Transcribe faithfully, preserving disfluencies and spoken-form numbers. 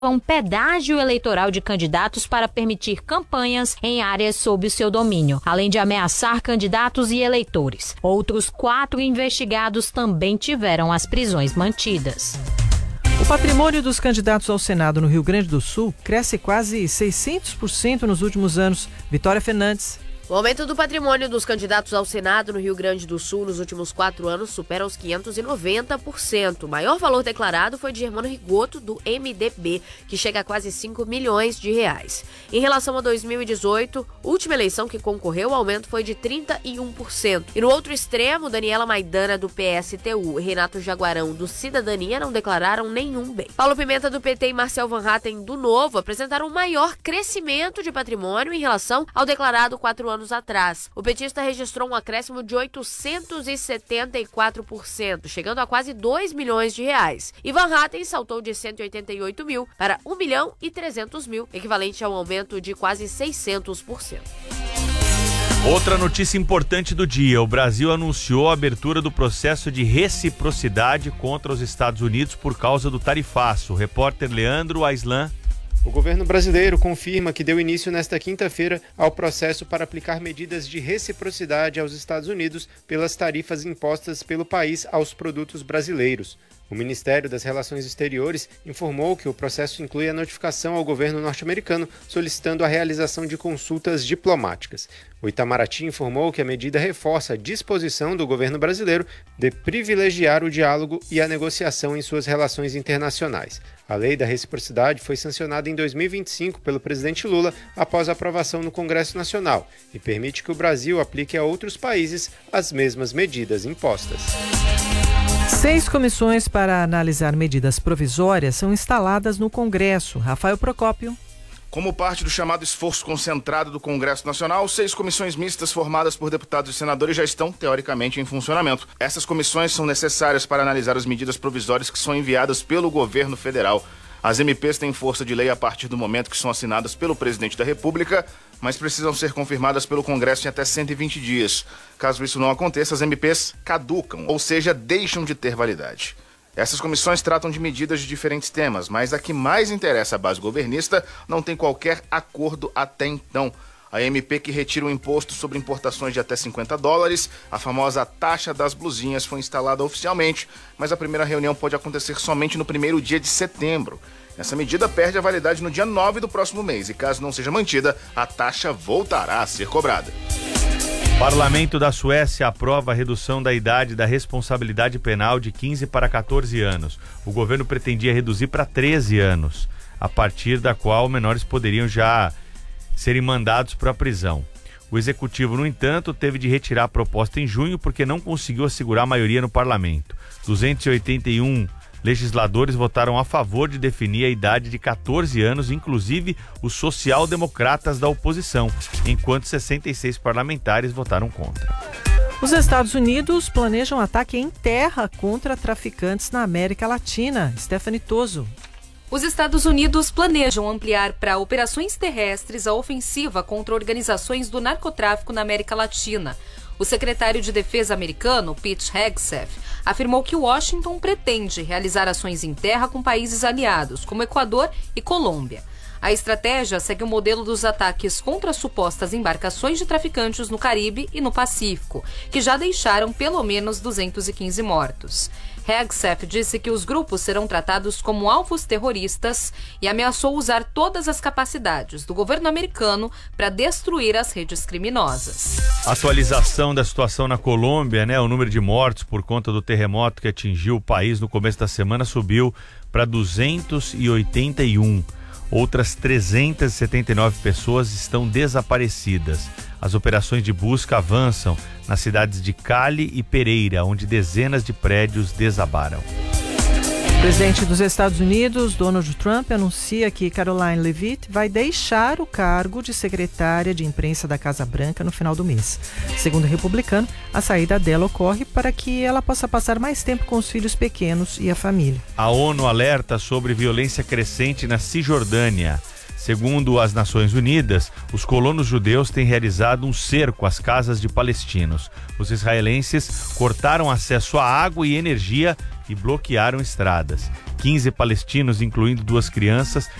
um pedágio eleitoral de candidatos para permitir campanhas em áreas sob o seu domínio, além de ameaçar candidatos e eleitores. Outros quatro investigados também tiveram as prisões mantidas. O patrimônio dos candidatos ao Senado no Rio Grande do Sul cresce quase seiscentos por cento nos últimos anos. Vitória Fernandes. O aumento do patrimônio dos candidatos ao Senado no Rio Grande do Sul nos últimos quatro anos supera os quinhentos e noventa por cento. O maior valor declarado foi de Germano Rigoto, do M D B, que chega a quase cinco milhões de reais. Em relação a dois mil e dezoito, última eleição que concorreu, o aumento foi de trinta e um por cento. E no outro extremo, Daniela Maidana, do P S T U, e Renato Jaguarão, do Cidadania, não declararam nenhum bem. Paulo Pimenta, do P T, e Marcel Van Hatten, do Novo, apresentaram um maior crescimento de patrimônio em relação ao declarado quatro anos atrás. O petista registrou um acréscimo de oitocentos e setenta e quatro por cento, chegando a quase dois milhões de reais. E Van Hatten saltou de cento e oitenta e oito mil para um milhão e trezentos mil, equivalente a um aumento de quase seiscentos por cento. Outra notícia importante do dia: o Brasil anunciou a abertura do processo de reciprocidade contra os Estados Unidos por causa do tarifaço. O repórter Leandro Aislan. O governo brasileiro confirma que deu início nesta quinta-feira ao processo para aplicar medidas de reciprocidade aos Estados Unidos pelas tarifas impostas pelo país aos produtos brasileiros. O Ministério das Relações Exteriores informou que o processo inclui a notificação ao governo norte-americano solicitando a realização de consultas diplomáticas. O Itamaraty informou que a medida reforça a disposição do governo brasileiro de privilegiar o diálogo e a negociação em suas relações internacionais. A lei da reciprocidade foi sancionada em dois mil e vinte e cinco pelo presidente Lula após a aprovação no Congresso Nacional e permite que o Brasil aplique a outros países as mesmas medidas impostas. Seis comissões para analisar medidas provisórias são instaladas no Congresso. Rafael Procópio. Como parte do chamado esforço concentrado do Congresso Nacional, seis comissões mistas formadas por deputados e senadores já estão, teoricamente, em funcionamento. Essas comissões são necessárias para analisar as medidas provisórias que são enviadas pelo governo federal. As M Ps têm força de lei a partir do momento que são assinadas pelo presidente da República, mas precisam ser confirmadas pelo Congresso em até cento e vinte dias. Caso isso não aconteça, as M Ps caducam, ou seja, deixam de ter validade. Essas comissões tratam de medidas de diferentes temas, mas a que mais interessa à base governista não tem qualquer acordo até então. A M P que retira o imposto sobre importações de até cinquenta dólares, a famosa taxa das blusinhas, foi instalada oficialmente, mas a primeira reunião pode acontecer somente no primeiro dia de setembro. Essa medida perde a validade no dia nove do próximo mês e, caso não seja mantida, a taxa voltará a ser cobrada. Parlamento da Suécia aprova a redução da idade da responsabilidade penal de quinze para catorze anos. O governo pretendia reduzir para treze anos, a partir da qual menores poderiam já serem mandados para a prisão. O executivo, no entanto, teve de retirar a proposta em junho porque não conseguiu assegurar a maioria no parlamento. duzentos e oitenta e um legisladores votaram a favor de definir a idade de catorze anos, inclusive os social-democratas da oposição, enquanto sessenta e seis parlamentares votaram contra. Os Estados Unidos planejam ataque em terra contra traficantes na América Latina. Stephanie Toso. Os Estados Unidos planejam ampliar para operações terrestres a ofensiva contra organizações do narcotráfico na América Latina. O secretário de Defesa americano, Pete Hegseth, afirmou que Washington pretende realizar ações em terra com países aliados, como Equador e Colômbia. A estratégia segue o modelo dos ataques contra supostas embarcações de traficantes no Caribe e no Pacífico, que já deixaram pelo menos duzentos e quinze mortos. Hegseth disse que os grupos serão tratados como alvos terroristas e ameaçou usar todas as capacidades do governo americano para destruir as redes criminosas. Atualização da situação na Colômbia, né? O número de mortos por conta do terremoto que atingiu o país no começo da semana subiu para duzentos e oitenta e um. Outras trezentas e setenta e nove pessoas estão desaparecidas. As operações de busca avançam nas cidades de Cali e Pereira, onde dezenas de prédios desabaram. O presidente dos Estados Unidos, Donald Trump, anuncia que Caroline Leavitt vai deixar o cargo de secretária de imprensa da Casa Branca no final do mês. Segundo o republicano, a saída dela ocorre para que ela possa passar mais tempo com os filhos pequenos e a família. A ONU alerta sobre violência crescente na Cisjordânia. Segundo as Nações Unidas, os colonos judeus têm realizado um cerco às casas de palestinos. Os israelenses cortaram acesso à água e energia e bloquearam estradas. quinze palestinos, incluindo duas crianças,